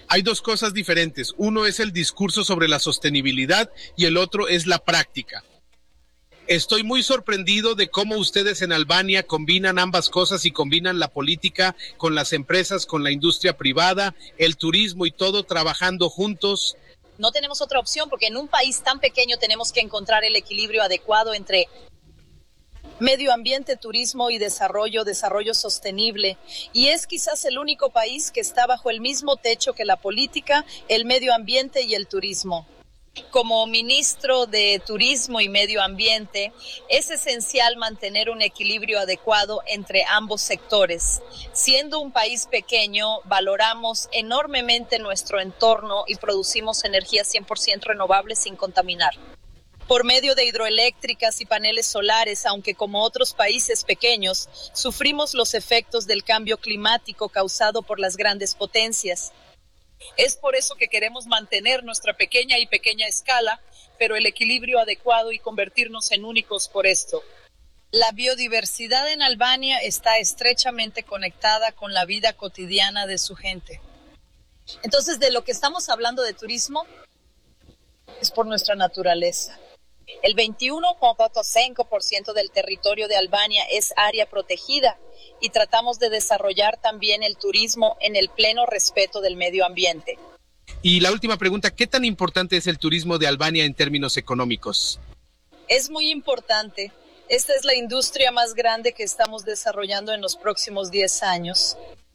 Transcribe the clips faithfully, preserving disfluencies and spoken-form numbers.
Hay dos cosas diferentes. Uno es el discurso sobre la sostenibilidad y el otro es la práctica. Estoy muy sorprendido de cómo ustedes en Albania combinan ambas cosas y combinan la política con las empresas, con la industria privada, el turismo y todo trabajando juntos. No tenemos otra opción porque en un país tan pequeño tenemos que encontrar el equilibrio adecuado entre medio ambiente, turismo y desarrollo, desarrollo sostenible. Y es quizás el único país que está bajo el mismo techo que la política, el medio ambiente y el turismo. Como ministro de Turismo y Medio Ambiente, es esencial mantener un equilibrio adecuado entre ambos sectores. Siendo un país pequeño, valoramos enormemente nuestro entorno y producimos energía cien por ciento renovable sin contaminar. Por medio de hidroeléctricas y paneles solares, aunque como otros países pequeños, sufrimos los efectos del cambio climático causado por las grandes potencias. Es por eso que queremos mantener nuestra pequeña y pequeña escala, pero el equilibrio adecuado y convertirnos en únicos por esto. La biodiversidad en Albania está estrechamente conectada con la vida cotidiana de su gente. Entonces, de lo que estamos hablando de turismo es por nuestra naturaleza. El veintiuno punto cinco por ciento del territorio de Albania es área protegida y tratamos de desarrollar también el turismo en el pleno respeto del medio ambiente. Y la última pregunta, ¿qué tan importante es el turismo de Albania en términos económicos? Es muy importante. Esta es la industria más grande que estamos desarrollando en los próximos diez años.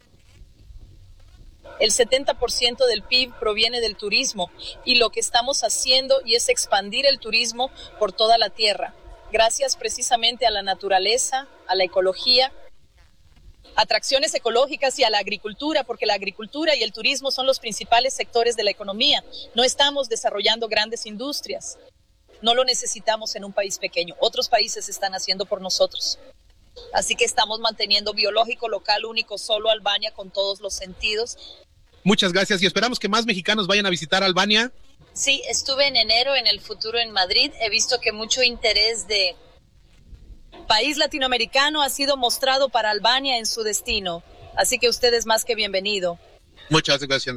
El setenta por ciento del P I B proviene del turismo y lo que estamos haciendo y es expandir el turismo por toda la tierra, gracias precisamente a la naturaleza, a la ecología, atracciones ecológicas y a la agricultura, porque la agricultura y el turismo son los principales sectores de la economía. No estamos desarrollando grandes industrias. No lo necesitamos en un país pequeño. Otros países están haciendo por nosotros. Así que estamos manteniendo biológico, local, único, solo Albania con todos los sentidos. Muchas gracias y esperamos que más mexicanos vayan a visitar Albania. Sí, estuve en enero en el Futuro en Madrid. He visto que mucho interés de país latinoamericano ha sido mostrado para Albania en su destino. Así que usted es más que bienvenido. Muchas gracias.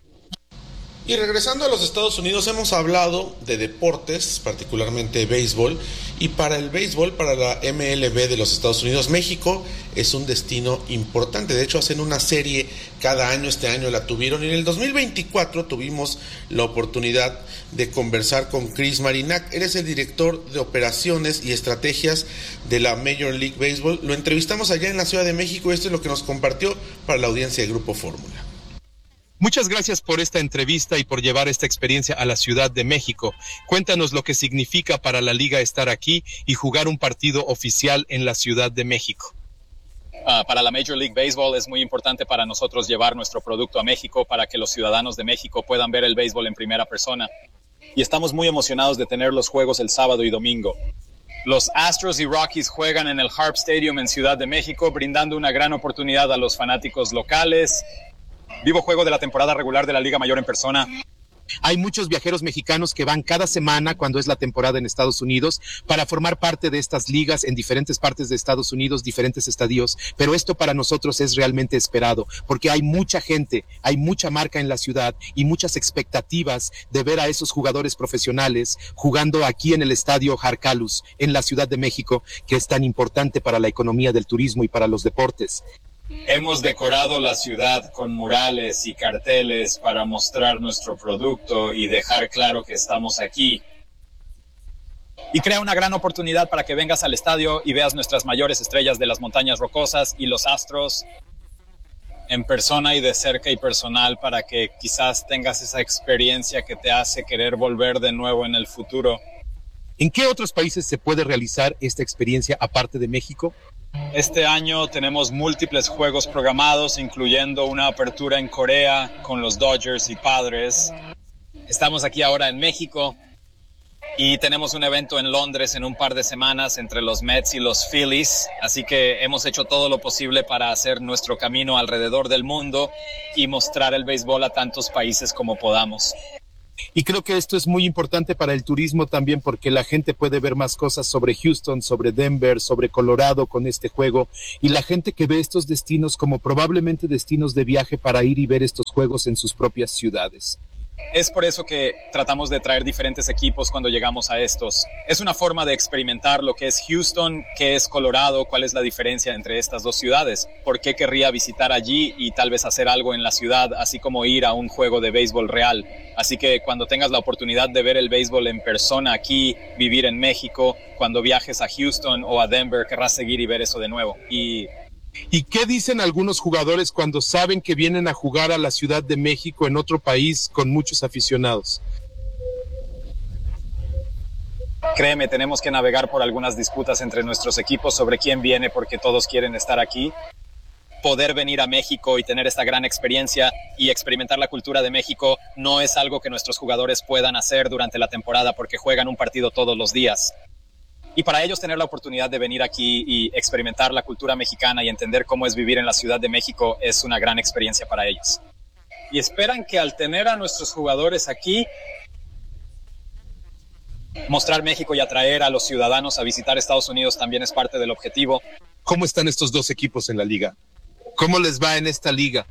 Y regresando a los Estados Unidos, hemos hablado de deportes, particularmente béisbol, y para el béisbol, para la M L B de los Estados Unidos, México es un destino importante. De hecho, hacen una serie cada año, este año la tuvieron, y en el dos mil veinticuatro tuvimos la oportunidad de conversar con Chris Marinac. Él es el director de operaciones y estrategias de la Major League Baseball. Lo entrevistamos allá en la Ciudad de México y esto es lo que nos compartió para la audiencia de Grupo Fórmula. Muchas gracias por esta entrevista y por llevar esta experiencia a la Ciudad de México. Cuéntanos lo que significa para la liga estar aquí y jugar un partido oficial en la Ciudad de México. Uh, para la Major League Baseball es muy importante para nosotros llevar nuestro producto a México para que los ciudadanos de México puedan ver el béisbol en primera persona. Y estamos muy emocionados de tener los juegos el sábado y domingo. Los Astros y Rockies juegan en el Harp Stadium en Ciudad de México, brindando una gran oportunidad a los fanáticos locales. Vivo juego de la temporada regular de la Liga Mayor en persona. Hay muchos viajeros mexicanos que van cada semana cuando es la temporada en Estados Unidos para formar parte de estas ligas en diferentes partes de Estados Unidos, diferentes estadios, pero esto para nosotros es realmente esperado porque hay mucha gente, hay mucha marca en la ciudad y muchas expectativas de ver a esos jugadores profesionales jugando aquí en el estadio Jarcalus en la Ciudad de México, que es tan importante para la economía del turismo y para los deportes. Hemos decorado la ciudad con murales y carteles para mostrar nuestro producto y dejar claro que estamos aquí. Y crea una gran oportunidad para que vengas al estadio y veas nuestras mayores estrellas de las montañas rocosas y los Astros en persona y de cerca y personal, para que quizás tengas esa experiencia que te hace querer volver de nuevo en el futuro. ¿En qué otros países se puede realizar esta experiencia aparte de México? Este año tenemos múltiples juegos programados, incluyendo una apertura en Corea con los Dodgers y Padres. Estamos aquí ahora en México y tenemos un evento en Londres en un par de semanas entre los Mets y los Phillies. Así que hemos hecho todo lo posible para hacer nuestro camino alrededor del mundo y mostrar el béisbol a tantos países como podamos. Y creo que esto es muy importante para el turismo también, porque la gente puede ver más cosas sobre Houston, sobre Denver, sobre Colorado con este juego, y la gente que ve estos destinos como probablemente destinos de viaje para ir y ver estos juegos en sus propias ciudades. Es por eso que tratamos de traer diferentes equipos cuando llegamos a estos. Es una forma de experimentar lo que es Houston, qué es Colorado, cuál es la diferencia entre estas dos ciudades, por qué querría visitar allí y tal vez hacer algo en la ciudad, así como ir a un juego de béisbol real. Así que cuando tengas la oportunidad de ver el béisbol en persona aquí, vivir en México, cuando viajes a Houston o a Denver, querrás seguir y ver eso de nuevo. Y ¿Y qué dicen algunos jugadores cuando saben que vienen a jugar a la Ciudad de México en otro país con muchos aficionados? Créeme, tenemos que navegar por algunas disputas entre nuestros equipos sobre quién viene porque todos quieren estar aquí. Poder venir a México y tener esta gran experiencia y experimentar la cultura de México no es algo que nuestros jugadores puedan hacer durante la temporada porque juegan un partido todos los días. Y para ellos tener la oportunidad de venir aquí y experimentar la cultura mexicana y entender cómo es vivir en la Ciudad de México es una gran experiencia para ellos. Y esperan que al tener a nuestros jugadores aquí, mostrar México y atraer a los ciudadanos a visitar Estados Unidos también es parte del objetivo. ¿Cómo están estos dos equipos en la liga? ¿Cómo les va en esta liga?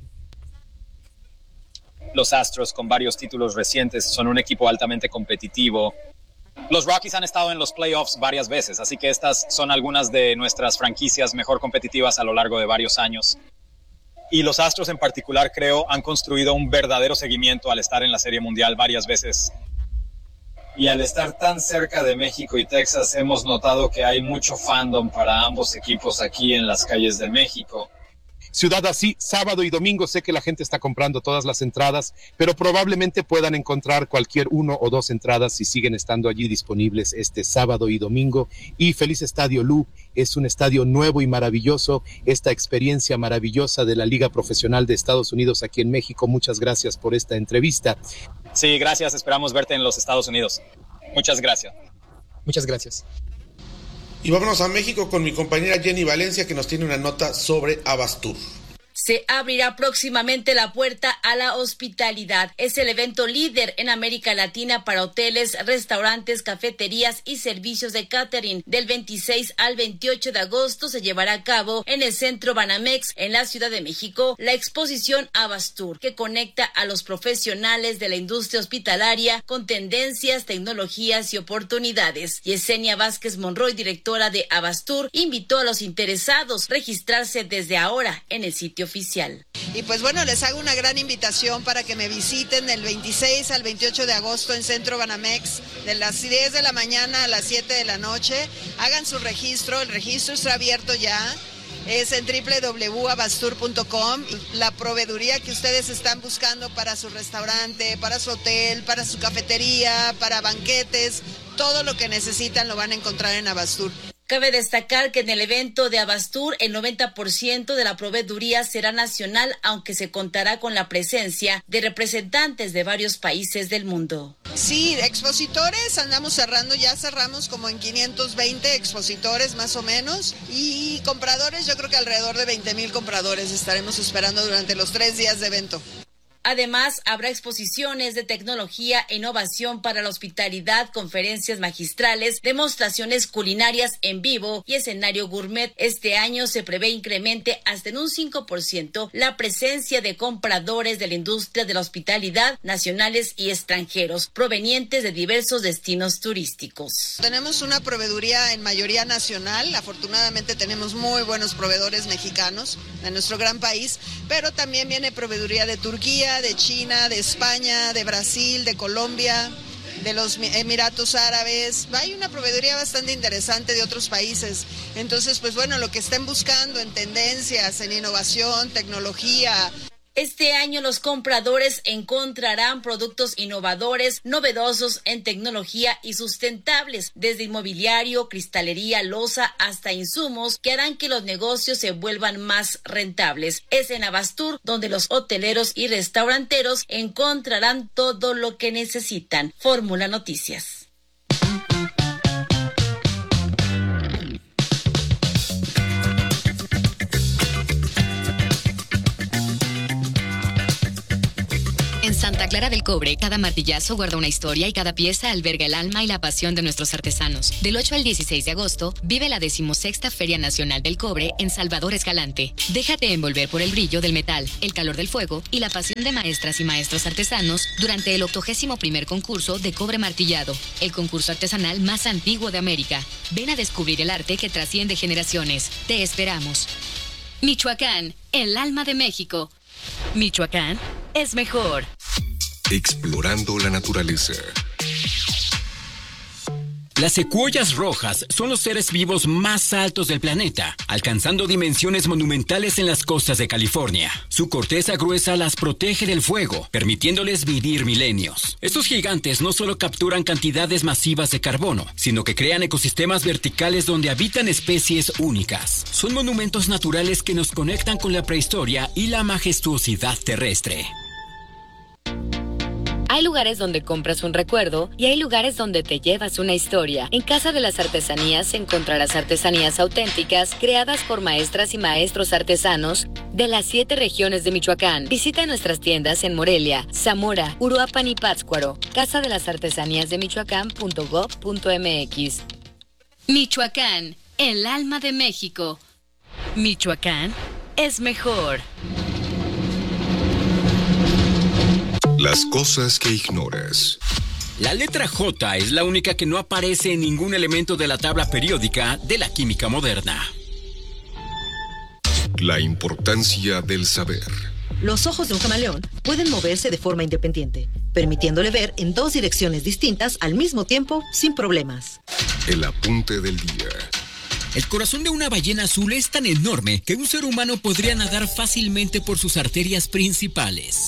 Los Astros, con varios títulos recientes, son un equipo altamente competitivo. Los Rockies han estado en los playoffs varias veces, así que estas son algunas de nuestras franquicias mejor competitivas a lo largo de varios años. Y los Astros en particular, creo, han construido un verdadero seguimiento al estar en la Serie Mundial varias veces. Y al estar tan cerca de México y Texas, hemos notado que hay mucho fandom para ambos equipos aquí en las calles de México. Ciudad así, sábado y domingo, sé que la gente está comprando todas las entradas, pero probablemente puedan encontrar cualquier uno o dos entradas si siguen estando allí disponibles este sábado y domingo. Y feliz Estadio Lu, es un estadio nuevo y maravilloso, esta experiencia maravillosa de la Liga Profesional de Estados Unidos aquí en México. Muchas gracias por esta entrevista. Sí, gracias, esperamos verte en los Estados Unidos. Muchas gracias. Muchas gracias. Y vámonos a México con mi compañera Jenny Valencia, que nos tiene una nota sobre Abastur. Se abrirá próximamente la puerta a la hospitalidad. Es el evento líder en América Latina para hoteles, restaurantes, cafeterías y servicios de catering. Del veintiséis al veintiocho de agosto se llevará a cabo en el Centro Banamex en la Ciudad de México la exposición Abastur, que conecta a los profesionales de la industria hospitalaria con tendencias, tecnologías y oportunidades. Yesenia Vázquez Monroy, directora de Abastur, invitó a los interesados a registrarse desde ahora en el sitio oficial. Y pues bueno, les hago una gran invitación para que me visiten del veintiséis al veintiocho de agosto en Centro Banamex, de las diez de la mañana a las siete de la noche. Hagan su registro, el registro está abierto ya. Es en doble u doble u doble u punto abastur punto com. La proveeduría que ustedes están buscando para su restaurante, para su hotel, para su cafetería, para banquetes, todo lo que necesitan lo van a encontrar en Abastur. Cabe destacar que en el evento de Abastur el noventa por ciento de la proveeduría será nacional, aunque se contará con la presencia de representantes de varios países del mundo. Sí, expositores, andamos cerrando, ya cerramos como en quinientos veinte expositores más o menos, y compradores, yo creo que alrededor de veinte mil compradores estaremos esperando durante los tres días de evento. Además, habrá exposiciones de tecnología e innovación para la hospitalidad, conferencias magistrales, demostraciones culinarias en vivo y escenario gourmet. Este año se prevé incremente hasta en un cinco por ciento la presencia de compradores de la industria de la hospitalidad, nacionales y extranjeros, provenientes de diversos destinos turísticos. Tenemos una proveeduría en mayoría nacional, afortunadamente tenemos muy buenos proveedores mexicanos de nuestro gran país, pero también viene proveeduría de Turquía, de China, de España, de Brasil, de Colombia, de los Emiratos Árabes. Hay una proveeduría bastante interesante de otros países. Entonces, pues bueno, lo que estén buscando en tendencias, en innovación, tecnología. Este año los compradores encontrarán productos innovadores, novedosos en tecnología y sustentables, desde inmobiliario, cristalería, loza hasta insumos que harán que los negocios se vuelvan más rentables. Es en Abastur donde los hoteleros y restauranteros encontrarán todo lo que necesitan. Fórmula Noticias. En Santa Clara del Cobre, cada martillazo guarda una historia y cada pieza alberga el alma y la pasión de nuestros artesanos. Del ocho al dieciséis de agosto, vive la decimosexta Feria Nacional del Cobre en Salvador Escalante. Déjate envolver por el brillo del metal, el calor del fuego y la pasión de maestras y maestros artesanos durante el octogésimo primer concurso de cobre martillado, el concurso artesanal más antiguo de América. Ven a descubrir el arte que trasciende generaciones. Te esperamos. Michoacán, el alma de México. Michoacán es mejor. Explorando la naturaleza. Las secuoyas rojas son los seres vivos más altos del planeta, alcanzando dimensiones monumentales en las costas de California. Su corteza gruesa las protege del fuego, permitiéndoles vivir milenios. Estos gigantes no solo capturan cantidades masivas de carbono, sino que crean ecosistemas verticales donde habitan especies únicas. Son monumentos naturales que nos conectan con la prehistoria y la majestuosidad terrestre. Hay lugares donde compras un recuerdo y hay lugares donde te llevas una historia. En Casa de las Artesanías encontrarás artesanías auténticas creadas por maestras y maestros artesanos de las siete regiones de Michoacán. Visita nuestras tiendas en Morelia, Zamora, Uruapan y Pátzcuaro. Casa de las Artesanías de Michoacán punto gob punto mx. Michoacán, el alma de México. Michoacán es mejor. Las cosas que ignoras. La letra J es la única que no aparece en ningún elemento de la tabla periódica de la química moderna. La importancia del saber. Los ojos de un camaleón pueden moverse de forma independiente, permitiéndole ver en dos direcciones distintas al mismo tiempo sin problemas. El apunte del día. El corazón de una ballena azul es tan enorme que un ser humano podría nadar fácilmente por sus arterias principales.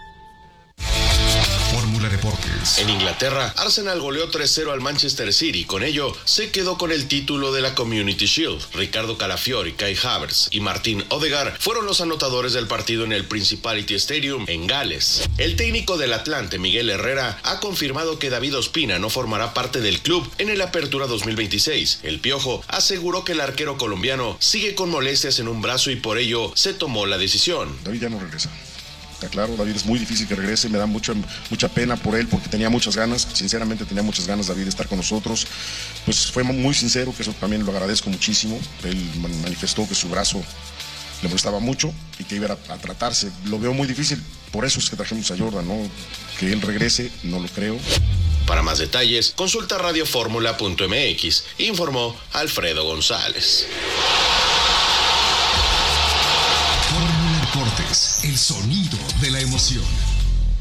Fórmula Deportes. En Inglaterra, Arsenal goleó tres cero al Manchester City. Con ello, se quedó con el título de la Community Shield. Ricardo Calafiori, Kai Havertz y Martín Odegaard fueron los anotadores del partido en el Principality Stadium en Gales. El técnico del Atlante, Miguel Herrera, ha confirmado que David Ospina no formará parte del club en el Apertura dos mil veintiséis. El Piojo aseguró que el arquero colombiano sigue con molestias en un brazo y por ello se tomó la decisión. David ya no regresa. Claro, David es muy difícil que regrese, me da mucha, mucha pena por él porque tenía muchas ganas, sinceramente tenía muchas ganas David de estar con nosotros, pues fue muy sincero, que eso también lo agradezco muchísimo, él manifestó que su brazo le molestaba mucho y que iba a, a tratarse, lo veo muy difícil, por eso es que trajimos a Jordan, ¿no? Que él regrese, no lo creo. Para más detalles, consulta radio fórmula punto m x, informó Alfredo González. Fórmula Deportes, el sonido de la emoción.